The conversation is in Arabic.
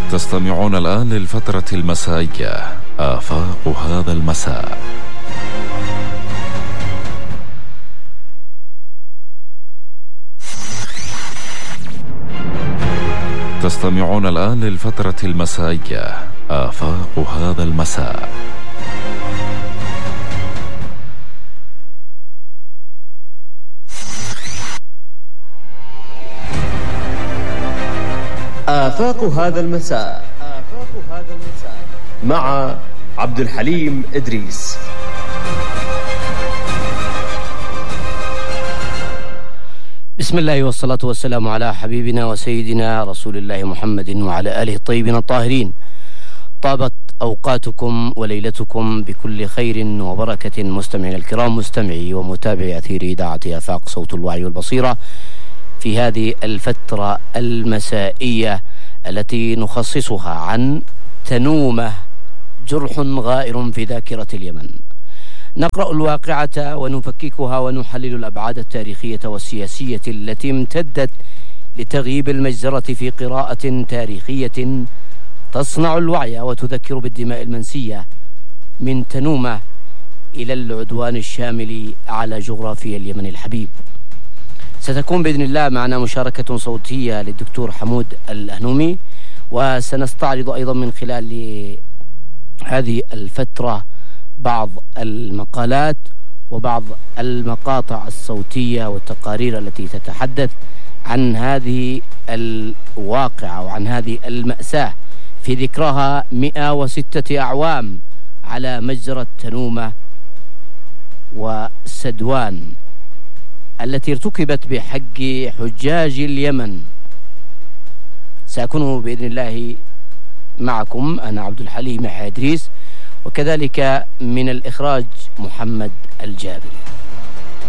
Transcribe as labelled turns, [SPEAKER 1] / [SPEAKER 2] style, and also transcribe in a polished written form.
[SPEAKER 1] تستمعون الآن للفترة المسائية آفاق هذا المساء. تستمعون الآن للفترة المسائية آفاق هذا المساء.
[SPEAKER 2] آفاق هذا المساء مع عبد الحليم إدريس.
[SPEAKER 3] بسم الله والصلاة والسلام على حبيبنا وسيدنا رسول الله محمد وعلى آله الطيبين الطاهرين. طابت أوقاتكم وليلتكم بكل خير وبركة مستمعين الكرام، مستمعي ومتابعي أثير إذاعة آفاق صوت الوعي والبصيرة في هذه الفترة المسائية التي نخصصها عن تنومة، جرح غائر في ذاكرة اليمن. نقرأ الواقعة ونفككها ونحلل الأبعاد التاريخية والسياسية التي امتدت لتغييب المجزرة في قراءة تاريخية تصنع الوعي وتذكر بالدماء المنسية من تنومة إلى العدوان الشامل على جغرافيا اليمن الحبيب. ستكون بإذن الله معنا مشاركة صوتية للدكتور حمود الأهنومي، وسنستعرض أيضا من خلال هذه الفترة بعض المقالات وبعض المقاطع الصوتية والتقارير التي تتحدث عن هذه الواقعة وعن هذه المأساة في ذكرها 106 أعوام على مجزرة تنومة وسدوان التي ارتكبت بحق حجاج اليمن. سأكون بإذن الله معكم أنا عبد الحليم إدريس، وكذلك من الإخراج محمد الجابري.